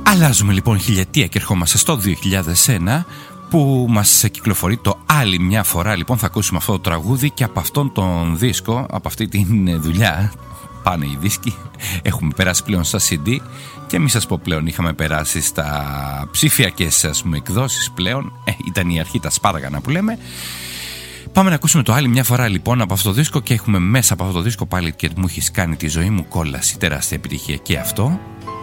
Αλλάζουμε λοιπόν χιλιετία και ερχόμαστε στο 2001, που μας κυκλοφορεί το «Άλλη μια φορά». Λοιπόν, θα ακούσουμε αυτό το τραγούδι και από αυτόν τον δίσκο, από αυτή τη δουλειά, πάνε οι δίσκοι, έχουμε περάσει πλέον στα CD και μη σας πω πλέον, είχαμε περάσει στα ψηφιακές, ας πούμε, εκδόσεις πλέον. Ήταν η αρχή, τα σπάργανα που λέμε. Πάμε να ακούσουμε το «Άλλη μια φορά» λοιπόν από αυτό το δίσκο, και έχουμε μέσα από αυτό το δίσκο πάλι και «Μου έχεις κάνει τη ζωή μου κόλαση», τεράστια επιτυχία και αυτό.